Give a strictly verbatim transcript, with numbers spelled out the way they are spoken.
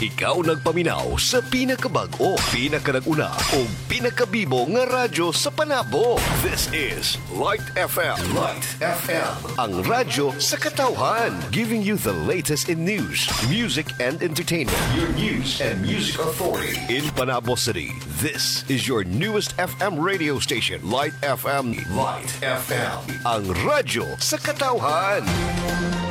Ikaw nagpaminaw sa pinakabag-o, pinakanaguna o pinakabibo nga radyo sa panabo. This is Light F M. Light F M. Ang radyo sa katawhan. Giving you the latest in news, music and entertainment. Your news and music authority in Panabo City. This is your newest F M radio station. Light F M. Light F M. Ang radyo sa katawhan.